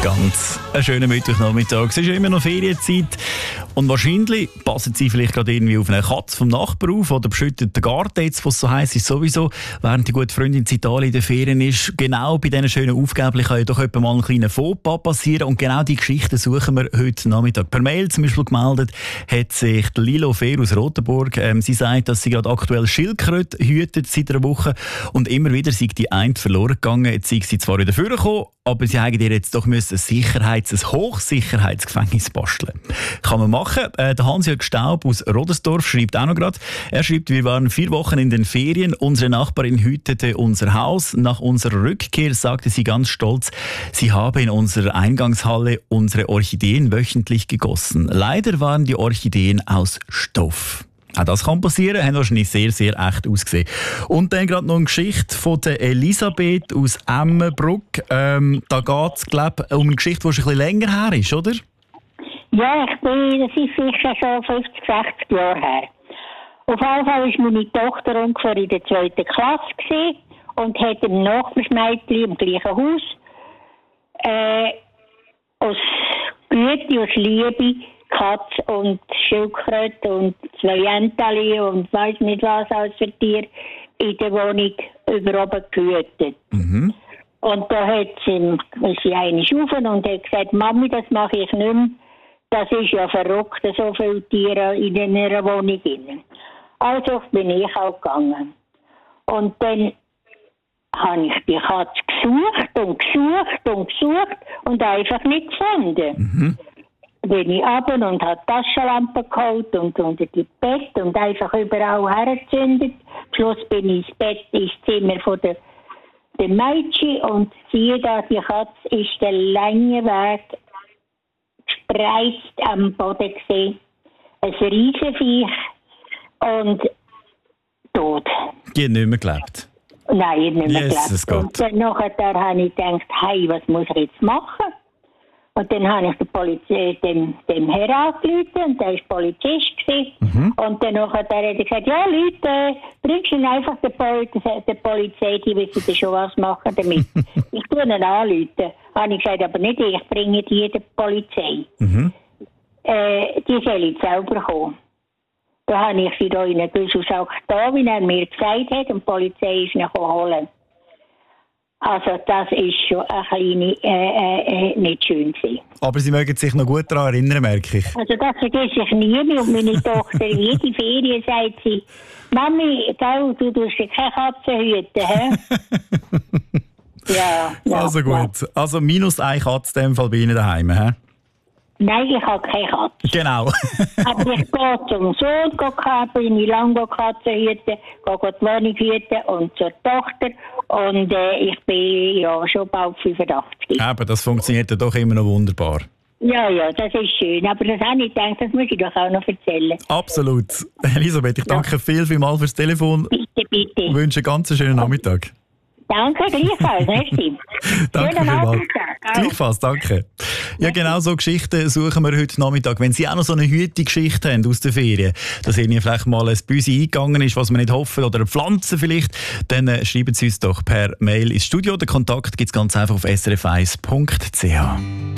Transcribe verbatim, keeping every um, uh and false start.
Ganz ein schöner Mittwochnachmittag. Es ist ja immer noch Ferienzeit und wahrscheinlich passen Sie vielleicht gerade irgendwie auf eine Katze vom Nachbar auf oder beschüttet den Garten jetzt, was so heisst ist sowieso, während die gute Freundin in Italien in den Ferien ist. Genau bei diesen schönen Aufgaben kann ja doch etwa mal ein kleiner Fauxpas passieren und genau die Geschichten suchen wir heute Nachmittag. Per Mail zum Beispiel gemeldet hat sich Lilo Fehr aus Rotenburg. Ähm, sie sagt, dass sie gerade aktuell Schildkröte hütet seit einer Woche und immer wieder sei die eine verloren gegangen. Jetzt sei sie zwar wieder vorgekommen, aber sie haben ihr jetzt doch müssen ein Sicherheits-, ein Hochsicherheitsgefängnis basteln. Kann man machen. Äh, der Hans-Jörg Staub aus Rodersdorf schreibt auch noch gerade. Er schreibt, wir waren vier Wochen in den Ferien. Unsere Nachbarin hütete unser Haus. Nach unserer Rückkehr sagte sie ganz stolz, sie habe in unserer Eingangshalle unsere Orchideen wöchentlich gegossen. Leider waren die Orchideen aus Stoff. Auch das kann passieren, haben wahrscheinlich sehr, sehr echt ausgesehen. Und dann gerade noch eine Geschichte von der Elisabeth aus Emmenbruck. Ähm, da geht es, glaube ich, um eine Geschichte, die schon ein bisschen länger her ist, oder? Ja, ich bin, das ist sicher schon fünfzig, sechzig Jahre her. Auf jeden Fall war meine Tochter ungefähr in der zweiten Klasse gewesen und hat ein Nachbarsmädchen im gleichen Haus äh, aus Güte, aus Liebe Katz und Schildkröte und zwei Enteli und weiss nicht was alles für Tiere in der Wohnung über oben gehütet. Mhm. Und da hat sie, ist sie einmal rauf und hat gesagt, Mami, das mache ich nicht mehr. Das ist ja verrückt, so viele Tiere in einer Wohnung. Also bin ich auch gegangen. Und dann habe ich die Katze gesucht und gesucht und gesucht und einfach nicht gefunden. Mhm. Bin ich runter und habe Taschenlampe geholt und unter die Bett und einfach überall hergezündet. Am Schluss bin ich ins Bett, ins Zimmer von der, der Mädchen und siehe da, die Katze ist den langen Weg gespreizt am Boden gesehen. Ein Riesenviech und tot. Die hat nicht mehr gelebt? Nein, nicht mehr Jesus gelebt. Und dann nachher habe ich gedacht, hey, was muss ich jetzt machen? Und dann habe ich den, Polizei, dem, dem Herrn angerufen und der war Polizist. Mhm. Und dann hat er gesagt, ja Leute, bringst du ihn einfach der, Pol- der Polizei, die wissen ja schon was machen damit. Ich tue ihn anrufen. Habe ich gesagt, aber nicht ich, bringe die der Polizei. Mhm. Äh, die soll jetzt selber kommen. Da habe ich sie da in einen Büschelsack da, wie er mir gesagt hat, und die Polizei ist ihn holen. Also das ist schon eine kleine, äh, äh, nicht schön gewesen. Aber Sie mögen sich noch gut daran erinnern, merke ich. Also das vergesse ich nie mehr. Und meine Tochter, jede Ferien sagt sie, Mami, gell, du tust ja keine Katze hüten, hä? ja, ja. Also gut. Ja. Also minus eine Katze in dem Fall bei Ihnen daheim, hä? Nein, ich habe keine Katze. Genau. Aber ich gehe zum Sohn, gehe bin ich lange Katzen hüten, gehe die Wohnung hüten und zur Tochter. Und äh, ich bin ja schon bald fünfundachtzig. Aber das funktioniert ja doch immer noch wunderbar. Ja, ja, das ist schön. Aber das habe ich gedacht, das muss ich doch auch noch erzählen. Absolut. Elisabeth, ich danke ja. viel, viel mal fürs Telefon. Bitte, bitte. Ich wünsche einen ganz schönen Nachmittag. Danke, gleichfalls, ne, stimmt. Danke vielmals. Gleichfalls, danke. Ja, genau so Geschichten suchen wir heute Nachmittag. Wenn Sie auch noch so eine Hüte-Geschichte haben aus den Ferien, dass Ihnen vielleicht mal ein Büsi eingegangen ist, was wir nicht hoffen, oder eine Pflanze vielleicht, dann äh, schreiben Sie uns doch per Mail ins Studio. Den Kontakt gibt es ganz einfach auf s r f eins punkt c h.